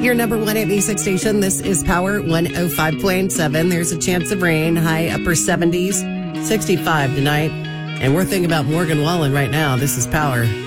Your number one hit music station. This is Power 105.7. There's a chance of rain, high upper 70s, 65 tonight. And we're thinking about Morgan Wallen right now. This is Power.